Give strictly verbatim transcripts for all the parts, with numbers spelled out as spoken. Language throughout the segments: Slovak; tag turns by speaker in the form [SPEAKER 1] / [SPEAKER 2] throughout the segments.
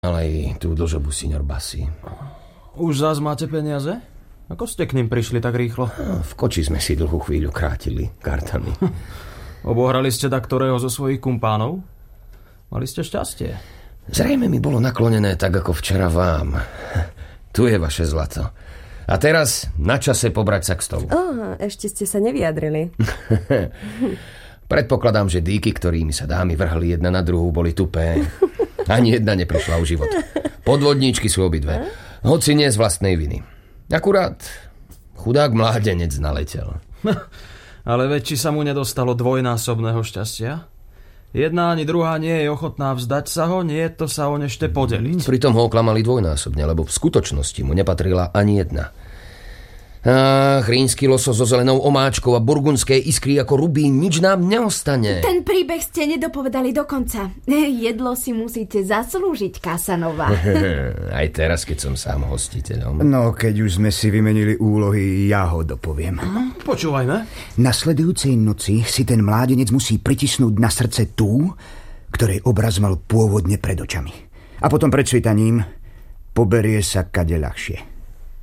[SPEAKER 1] Ale aj tú dlžobu, signor Bassi.
[SPEAKER 2] Už zás máte peniaze? Ako ste k ním prišli tak rýchlo?
[SPEAKER 1] V koči sme si dlhú chvíľu krátili kartami.
[SPEAKER 2] Obohrali ste tak ktorého zo svojich kumpánov? Mali ste šťastie.
[SPEAKER 1] Zrejme mi bolo naklonené tak, ako včera vám. Tu je vaše zlato. A teraz na čase pobrať sa k stolu.
[SPEAKER 3] Oh, ešte ste sa nevyjadrili.
[SPEAKER 1] Predpokladám, že dýky, ktorými sa dámy vrhali jedna na druhú, boli tupé. Ani jedna neprišla o život. Podvodníčky sú obidve. Hoci nie z vlastnej viny. Akurát chudák mládenec naletel.
[SPEAKER 2] Ale veď či sa mu nedostalo dvojnásobného šťastia? Jedna ani druhá nie je ochotná vzdať sa ho, nie je to sa o nešte podeliť.
[SPEAKER 1] Pritom ho oklamali dvojnásobne, lebo v skutočnosti mu nepatrila ani jedna. Ach, rínsky losos so zelenou omáčkou a burgundské iskry ako rubín, nič nám neostane.
[SPEAKER 3] Ten príbeh ste nedopovedali do konca. Jedlo si musíte zaslúžiť, Casanova.
[SPEAKER 1] Aj teraz, keď som sám hostiteľom.
[SPEAKER 4] No, keď už sme si vymenili úlohy, ja ho dopoviem.
[SPEAKER 2] Hm, počúvajme.
[SPEAKER 4] Nasledujúcej noci si ten mládenec musí pritisnúť na srdce tú, ktorej obraz mal pôvodne pred očami. A potom pred svitaním poberie sa kade ľahšie.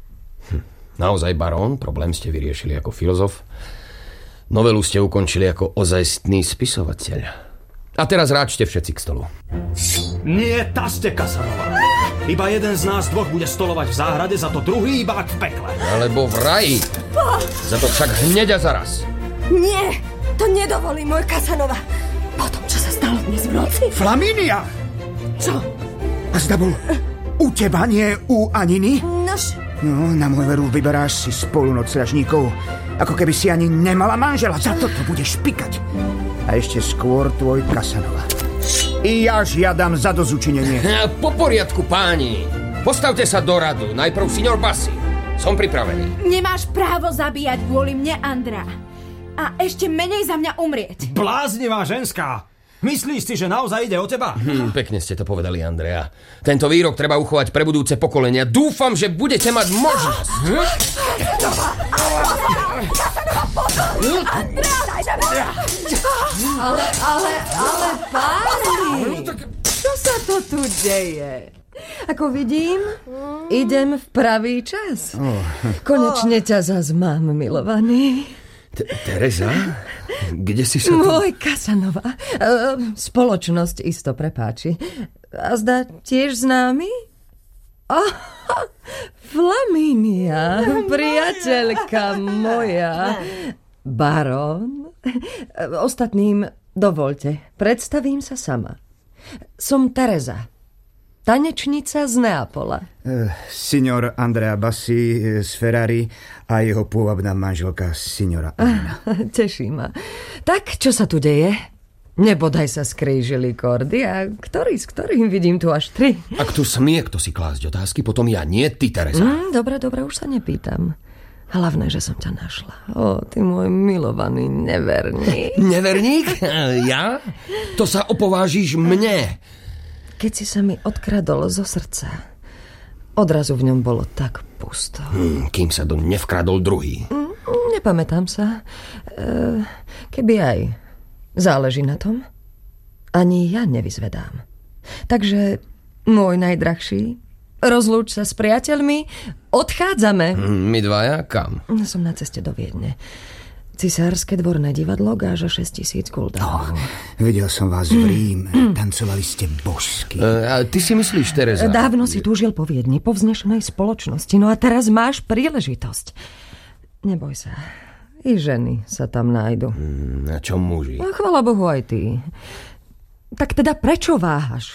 [SPEAKER 1] Naozaj, barón, problém ste vyriešili ako filozof. Novelu ste ukončili ako ozajstný spisovateľ. A teraz ráčte všetci k stolu.
[SPEAKER 2] Nie, tá ste, Casanova. Iba jeden z nás dvoch bude stolovať v záhrade, za to druhý iba v pekle.
[SPEAKER 1] Alebo v raji. Za to však hneď a zaraz.
[SPEAKER 3] Nie, to nedovolí, môj Casanova. Potom, čo sa stalo dnes v noci.
[SPEAKER 4] Flaminia!
[SPEAKER 3] Čo?
[SPEAKER 4] A zda bol u teba, nie u Aniny?
[SPEAKER 3] Nož...
[SPEAKER 4] No, na môj veru vyberáš si spolu nocľažníkov, ako keby si ani nemala manžela. Za to to budeš pikať. A ešte skôr tvoj Casanova. I ja žiadam zadozučinenie.
[SPEAKER 1] Po poriadku, páni. Postavte sa do radu. Najprv signor Bassi. Som pripravený.
[SPEAKER 3] Nemáš právo zabíjať kvôli mne, Andrea. A ešte menej za mňa umrieť.
[SPEAKER 2] Bláznivá ženská. Myslíš si, že naozaj ide o teba?
[SPEAKER 1] Hm, pekne ste to povedali, Andrea. Tento výrok treba uchovať pre budúce pokolenia. Dúfam, že budete mať možnosť. Hm?
[SPEAKER 5] Ale, ale, ale, páni, čo sa to tu deje? Ako vidím, idem v pravý čas. Konečne ťa zas mám, milovaný.
[SPEAKER 1] Tereza? Kde si sa tu...
[SPEAKER 5] Môj Casanova. Spoločnosť isto prepáči. A zdá tiež známy? Oh, Flaminia, priateľka moja. Barón. Ostatným dovoľte, predstavím sa sama. Som Tereza, tanečnica z Neapola.
[SPEAKER 4] Uh, signor Andrea Bassi z Ferrari a jeho pôvabná manželka signora Anna.
[SPEAKER 5] Teší ma. Tak, čo sa tu deje? Nebodaj sa skrížili kordy a ktorý s ktorým vidím tu až tri.
[SPEAKER 1] Ak tu smie kto si klásť otázky, potom ja nie, ty, Tereza.
[SPEAKER 5] Mm, dobre, dobre, už sa nepýtam. Hlavné, že som ťa našla. Ó, ty môj milovaný neverník.
[SPEAKER 1] Neverník? Ja? To sa opovážiš mne.
[SPEAKER 5] Keď si sa mi odkradol zo srdca, odrazu v ňom bolo tak pusto.
[SPEAKER 1] Hmm, kým sa do nevkradol druhý.
[SPEAKER 5] Mm, nepamätám sa. E, keby aj záleží na tom, ani ja nevyzvedám. Takže, môj najdrahší, rozlúč sa s priateľmi, odchádzame.
[SPEAKER 1] Hmm, my dvaja kam?
[SPEAKER 5] Som na ceste do Viedne. Cisárske dvorné divadlo gáža šesť tisíc guldánov.
[SPEAKER 4] Oh, videl som vás v Ríme. Tancovali ste božsky.
[SPEAKER 1] E, a ty si myslíš, Tereza?
[SPEAKER 5] Dávno si túžil po Viedni, po vznešenej spoločnosti. No a teraz máš príležitosť. Neboj sa. I ženy sa tam nájdu.
[SPEAKER 1] Hmm, a čo muži?
[SPEAKER 5] A chvala Bohu aj ty. Tak teda prečo váhaš?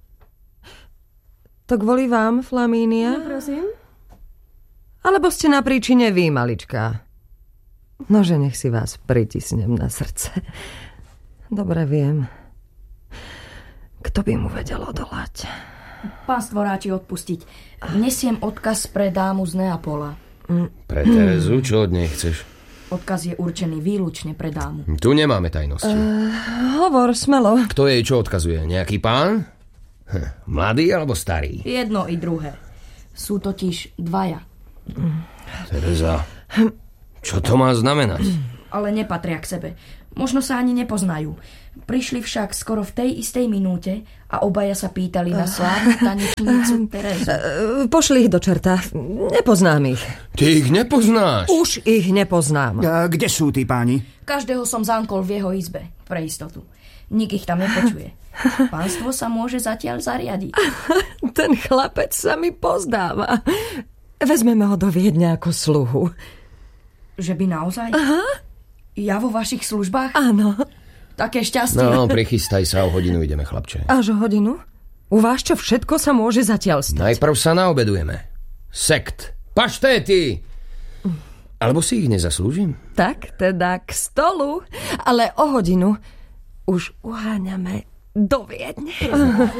[SPEAKER 5] To kvôli vám, Flaminia?
[SPEAKER 3] No, prosím.
[SPEAKER 5] Alebo ste na príčine vy, malička? Nože nech si vás pritisnem na srdce. Dobre viem. Kto by mu vedel odolať?
[SPEAKER 6] Pánstvo ráči odpustiť. Nesiem odkaz pre dámu z Neapola.
[SPEAKER 1] Pre Terezu? Čo od nej chceš?
[SPEAKER 6] Odkaz je určený výlučne pre dámu.
[SPEAKER 1] Tu nemáme tajnosti.
[SPEAKER 5] Uh, hovor, smelo.
[SPEAKER 1] Kto jej čo odkazuje? Nejaký pán? Hm, mladý alebo starý?
[SPEAKER 6] Jedno i druhé. Sú totiž dvaja.
[SPEAKER 1] Tereza, čo to má znamenať?
[SPEAKER 6] Ale nepatria k sebe. Možno sa ani nepoznajú. Prišli však skoro v tej istej minúte a obaja sa pýtali na slávnu tanečnicu Terezu.
[SPEAKER 5] Pošli ich do čerta. Nepoznám ich.
[SPEAKER 1] Ty ich nepoznáš?
[SPEAKER 5] Už ich nepoznám.
[SPEAKER 4] A kde sú tí páni?
[SPEAKER 6] Každého som zankol v jeho izbe, pre istotu. Nik ich tam nepočuje. Pánstvo sa môže zatiaľ zariadiť.
[SPEAKER 5] Ten chlapec sa mi pozdáva. Vezmeme ho do Viedne ako sluhu.
[SPEAKER 6] Že by naozaj?
[SPEAKER 5] Aha.
[SPEAKER 6] Ja vo vašich službách?
[SPEAKER 5] Áno.
[SPEAKER 6] Také šťastie.
[SPEAKER 1] No, prichystaj sa, o hodinu ideme, chlapče.
[SPEAKER 5] Až o hodinu? U vás čo všetko sa môže zatiaľ stať?
[SPEAKER 1] Najprv sa naobedujeme. Sekt. Paštéty! Alebo si ich nezaslúžim?
[SPEAKER 5] Tak teda k stolu. Ale o hodinu už uháňame do Viedne.